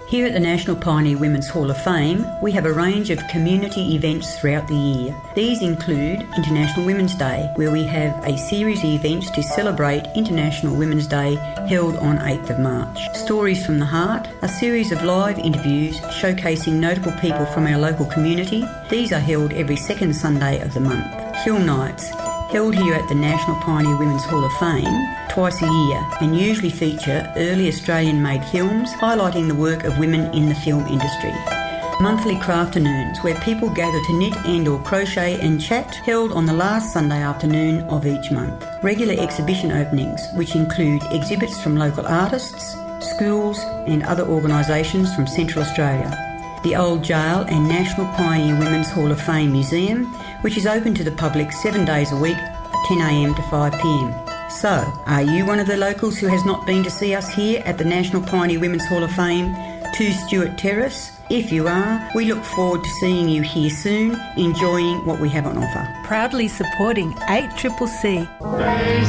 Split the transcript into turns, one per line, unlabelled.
Here at the National Pioneer Women's Hall of Fame, we have a range of community events throughout the year. These include International Women's Day, where we have a series of events to celebrate International Women's Day held on 8th of March. Stories from the Heart, a series of live interviews showcasing notable people from our local community. These are held every second Sunday of the month. Film nights, held here at the National Pioneer Women's Hall of Fame twice a year, and usually feature early Australian-made films highlighting the work of women in the film industry. Monthly Crafternoons, where people gather to knit and or crochet and chat, held on the last Sunday afternoon of each month. Regular exhibition openings, which include exhibits from local artists, schools and other organisations from Central Australia. The Old Jail and National Pioneer Women's Hall of Fame Museum, which is open to the public 7 days a week, 10 a.m. to 5 p.m. So, are you one of the locals who has not been to see us here at the National Pioneer Women's Hall of Fame, 2 Stewart Terrace? If you are, we look forward to seeing you here soon, enjoying what we have on offer.
Proudly supporting 8CCC.